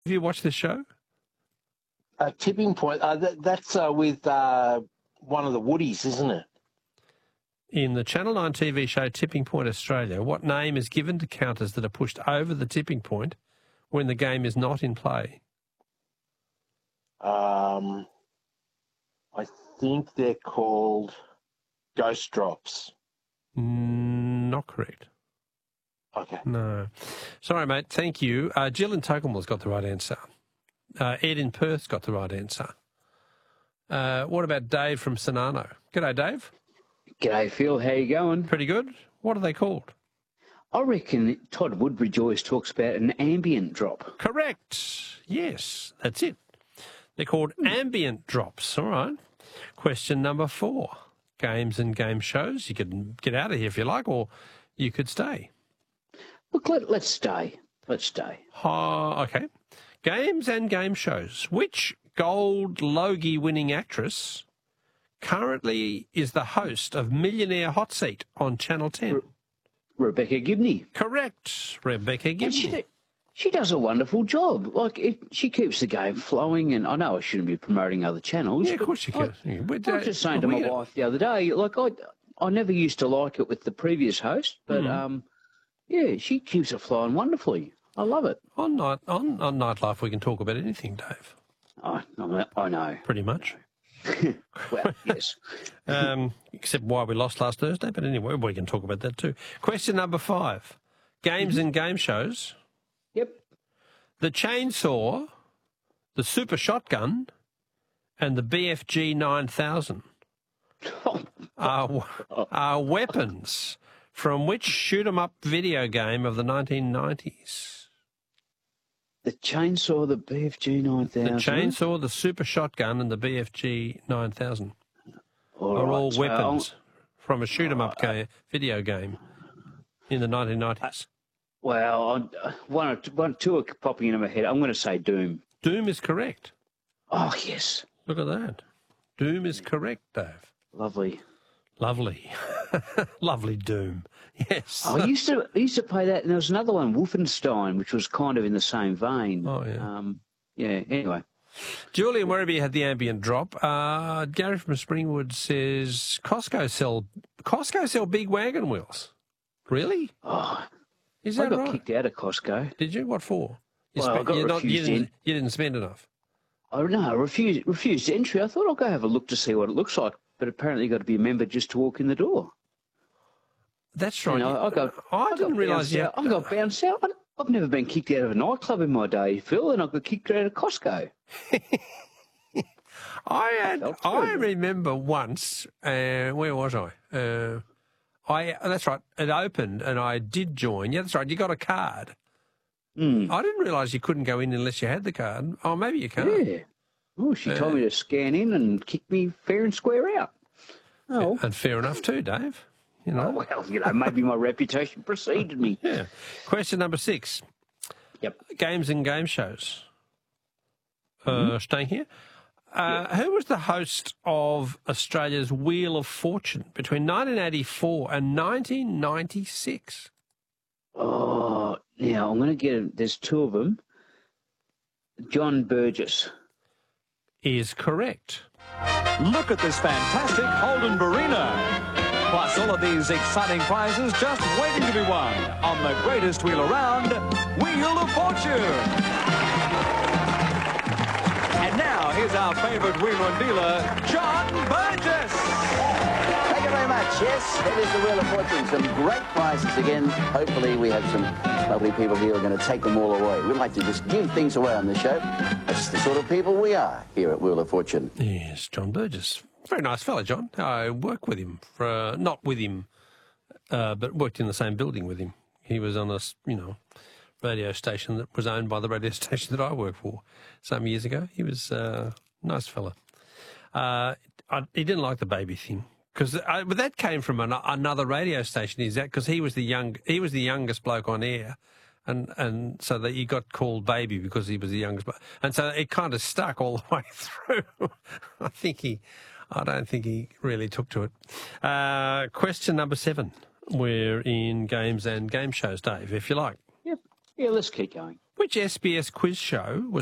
Have you watched this show? Tipping Point. That's with one of the Woodies, isn't it? In the Channel 9 TV show Tipping Point Australia, what name is given to counters that are pushed over the tipping point when the game is not in play? I think they're called Ghost Drops. Not correct. Okay. No. Sorry, mate. Thank you. Jill in Tocumwell's got the right answer. Ed in Perth's got the right answer. What about Dave from Sonano? G'day, Dave. G'day, Phil. How you going? Pretty good. What are they called? I reckon Todd Woodbridge always talks about an ambient drop. Correct. Yes, that's it. They're called ambient drops. All right. Question number 4. Games and game shows. You could get out of here if you like, or you could stay. Look, let's stay. Let's stay. Okay. Games and game shows. Which Gold Logie winning actress currently is the host of Millionaire Hot Seat on Channel 10? Rebecca Gibney. Correct. Rebecca Gibney. She does a wonderful job. She keeps the game flowing, and I know I shouldn't be promoting other channels. Yeah, of course you can. I was just saying to my wife the other day, I never used to like it with the previous host, but yeah, she keeps it flowing wonderfully. I love it. On Nightlife, we can talk about anything, Dave. I know. Pretty much. Well, yes. Except why we lost last Thursday, but anyway, we can talk about that too. Question number 5. Games and game shows. Yep. The chainsaw, the super shotgun, and the BFG 9000 are weapons from which shoot-'em-up video game of the 1990s? The chainsaw, the BFG 9000. The chainsaw, the super shotgun, and the BFG 9000 are all so weapons from a shoot-'em-up video game in the 1990s. Well, two are popping into my head. I'm going to say Doom. Doom is correct. Oh, yes. Look at that. Doom is correct, Dave. Lovely. Lovely. Lovely Doom. Yes. I used to play that, and there was another one, Wolfenstein, which was kind of in the same vein. Oh, yeah. Yeah, anyway. Julian Werribee had the ambient drop. Gary from Springwood says Costco sell big wagon wheels. Really? Oh, is that right? I got kicked out of Costco. Did you? What for? I got refused in. You didn't spend enough? Oh, no, I refused entry. I thought I'll go have a look to see what it looks like, but apparently you've got to be a member just to walk in the door. That's right. I didn't realise you... I got bounced out. I've never been kicked out of a nightclub in my day, Phil, and I got kicked out of Costco. I remember once, where was I? That's right, it opened and I did join. Yeah, that's right, you got a card. I didn't realise you couldn't go in unless you had the card. Oh, maybe you can't. Yeah. Oh, she told me to scan in and kick me fair and square out. Oh. And fair enough too, Dave. You know. Oh, well, maybe my reputation preceded me. Yeah. Question number 6. Yep. Games and game shows. Staying here. Who was the host of Australia's Wheel of Fortune between 1984 and 1996? Oh, now I'm going to get him. There's 2 of them. John Burgess. Is correct. Look at this fantastic Holden Barina. Plus all of these exciting prizes just waiting to be won on the greatest wheel around, Wheel of Fortune. And now, here's our favourite wheeler and dealer, John Burgess. Thank you very much. Yes, it is the Wheel of Fortune. Some great prizes again. Hopefully we have some lovely people here who are going to take them all away. We like to just give things away on the show. That's the sort of people we are here at Wheel of Fortune. Yes, John Burgess. Very nice fellow, John. I worked with him, not with him, but worked in the same building with him. He was on a, radio station that was owned by the radio station that I worked for some years ago. He was a nice fella. He didn't like the baby thing but that came from another radio station. Is that because he was the youngest bloke on air, and so that he got called baby because he was the youngest bloke, and so it kind of stuck all the way through. I don't think he really took to it. Question number 7. We're in games and game shows, Dave, if you like. Yep. Yeah, let's keep going. Which SBS quiz show was